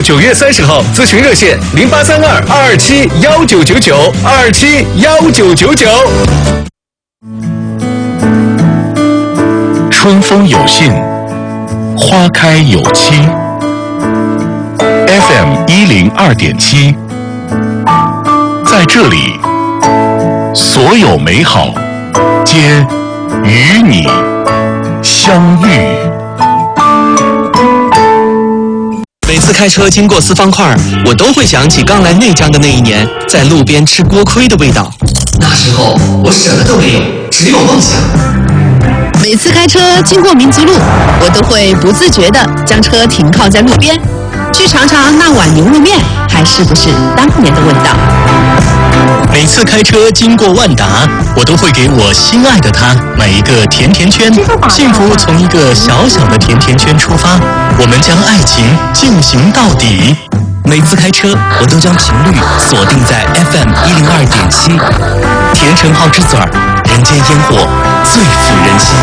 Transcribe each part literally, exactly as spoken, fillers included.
九月三十号，咨询热线零八三二二二七幺九九九二二七幺九九九。 春风有信，花开有期。F M 一零二点七，在这里，所有美好皆与你相遇。 每次开车经过四方块，我都会想起刚来内江的那一年，在路边吃锅盔的味道。那时候我什么都没有，只有梦想。 每次开车经过民族路，我都会不自觉地将车停靠在路边，去尝尝那碗牛肉面还是不是当年的味道。 每次开车经过万达，我都会给我心爱的他买一个甜甜圈。幸福从一个小小的甜甜圈出发，我们将爱情进行到底。每次开车，我都将频率锁定在 F M 一零二点七，甜橙好之嘴儿，人间烟火最抚人心。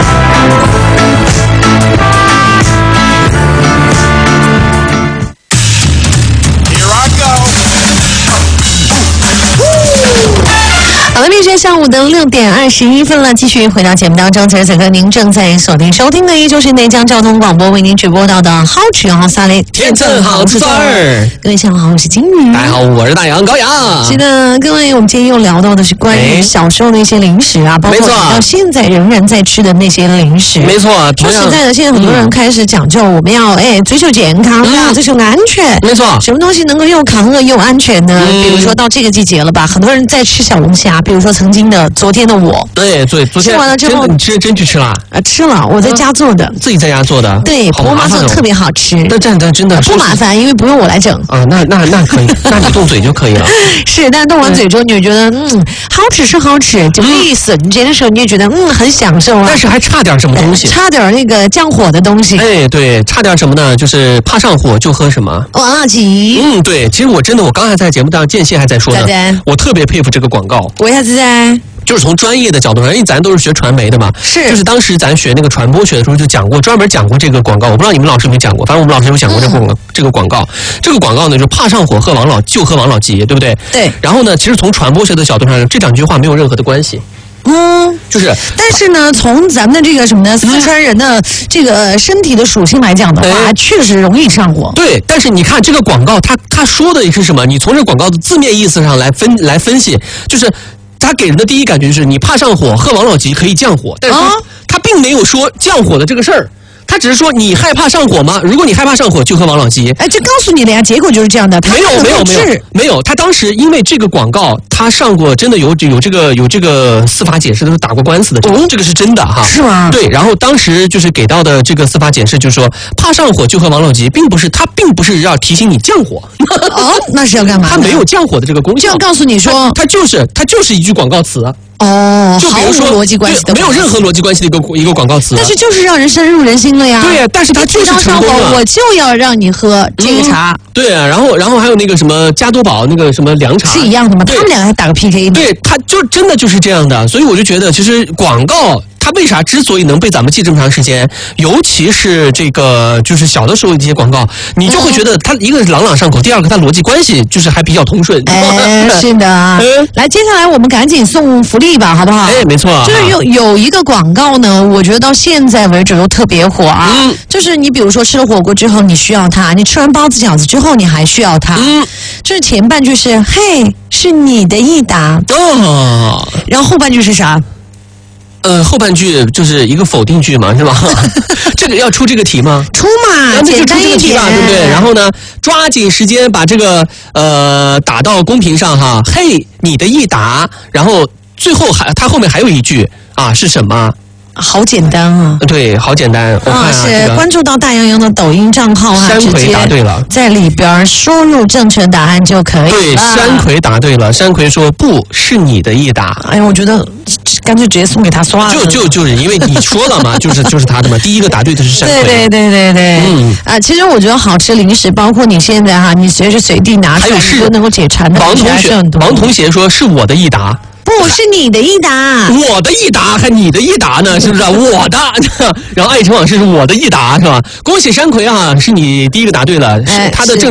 好了，现在下午的六点二十一分了，继续回到节目当中。此时此刻，您正在锁定收听的依旧是内江交通广播为您直播到的好吃好萨雷天秤好吃儿。 各位下午好，我是金鱼。 大家好，我是大杨高阳。 是的，各位，我们今天又聊到的是关于小时候的一些零食啊，包括到现在仍然在吃的那些零食。 没错， 说实在的，现在很多人开始讲究，我们要哎追求健康啊，追求安全。 没错， 什么东西能够又抗饿又安全呢？比如说到这个季节了吧，很多人在吃小龙虾，比如说曾经的昨天的我， 对对，昨天吃完了之后， 你吃真去吃了啊？吃了，我在家做的， 自己在家做的， 对，婆妈做的特别好吃。 那这样的真的不麻烦，因为不用我来整啊。那那那可以，那你动嘴就可以了。 是，但动完嘴之后，你就觉得嗯，好吃是好吃，就意思。你这个时候你就觉得嗯，很享受啊。 但是还差点什么东西， 差点那个降火的东西。 哎，对，差点什么呢？就是怕上火就喝什么王老吉。 嗯，对，其实我真的，我刚才在节目当中间歇还在说呢，我特别佩服这个广告。 为啥子呢？ 就是从专业的角度上，因为咱都是学传媒的嘛， 是， 就是当时咱学那个传播学的时候就讲过，专门讲过这个广告。我不知道你们老师有没有讲过，反正我们老师有讲过这个广告、嗯、这个广告。这个广告呢，就是怕上火喝王老就喝王老吉，对不对？ 对。 然后呢，其实从传播学的角度上，这两句话没有任何的关系。 嗯， 就是， 但是呢，从咱们的这个什么呢，四川人的这个身体的属性来讲的话，哎、确实容易上火。 对，但是你看这个广告，它它说的是什么？你从这个广告的字面意思上来分来分析，就是。他给人的第一感觉就是你怕上火，喝王老吉可以降火，但是他、哦、他并没有说降火的这个事儿，他只是说你害怕上火吗？如果你害怕上火，就喝王老吉。 哎，这告诉你的呀，结果就是这样的。 没有没有没有没有，他当时因为这个广告，他上过真的有有这个有这个司法解释，都是打过官司的，这个、哦、这个是真的哈。 是吗？ 对，然后当时就是给到的这个司法解释，就是说怕上火就喝王老吉，并不是他并不是要提醒你降火。 哦，那是要干嘛？ 他没有降火的这个功效， 就要告诉你说， 他就是他就是一句广告词。 哦， 就比如说逻辑关系的， 没有任何逻辑关系的一个一个广告词， 但是就是让人深入人心了呀。 对呀，但是它就是成功了。 我就要让你喝这个茶。 嗯、对啊，然后然后还有那个什么加多宝那个什么凉茶是一样的吗？他们两个还打个 P K 呢。 对，他就真的就是这样的，所以我就觉得，其实广告。它为啥之所以能被咱们记这么长时间，尤其是这个就是小的时候一些广告，你就会觉得它一个是朗朗上口，第二个它逻辑关系就是还比较通顺。 哎，是的。嗯、来，接下来我们赶紧送福利吧，好不好？ 哎，没错。 就是有有一个广告呢，我觉得到现在为止都特别火啊。嗯。就是你比如说吃了火锅之后你需要它，你吃完包子饺子之后你还需要它。嗯。就是前半句是嘿，是你的益达。 哦。 然后后半句是啥？ 呃，后半句就是一个否定句嘛，是吧？这个要出这个题吗？ 出嘛，简单一点， 对不对？然后呢，抓紧时间把这个呃打到公屏上哈。嘿，你的益达，然后最后还它后面还有一句啊，是什么？ 好简单啊！ 对，好简单。我看啊， 是、 这个、 关注到大洋洋的抖音账号啊， 山葵答对了， 在里边输入正确答案就可以了。 对，山葵答对了。山葵说不是你的益达。 哎呀，我觉得干脆直接送给他算了。 就就就是因为你说了嘛，就是就是他的嘛。第一个答对的是山葵。 对对对对对。嗯啊，其实我觉得好吃零食，包括你现在哈，你随时随地拿出来都能够解馋的。 王同学，王同学说是我的益达。 不是你的益达， 我的益达还你的益达呢，是不是？我的，然后爱情往事是我的益达，是吧？恭喜山葵啊，是你第一个答对了，是他的正。